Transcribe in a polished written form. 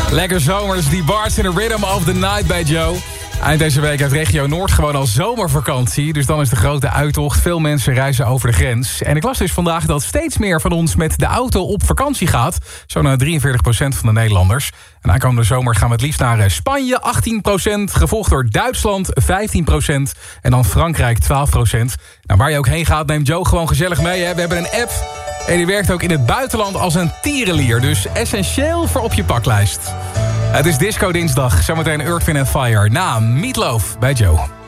Lekker zomers, die bars in the rhythm of the night bij Joe. Eind deze week heeft regio Noord gewoon al zomervakantie. Dus dan is de grote uittocht. Veel mensen reizen over de grens. En ik las dus vandaag dat steeds meer van ons met de auto op vakantie gaat. Zo'n 43% van de Nederlanders. En aankomende zomer gaan we het liefst naar Spanje, 18%. Gevolgd door Duitsland, 15%. En dan Frankrijk, 12%. Nou, waar je ook heen gaat, neemt Joe gewoon gezellig mee. Hè? We hebben een app. En die werkt ook in het buitenland als een tierenlier. Dus essentieel voor op je paklijst. Het is Disco Dinsdag. Zometeen Earth, Wind & Fire. Na Meatloaf bij Joe.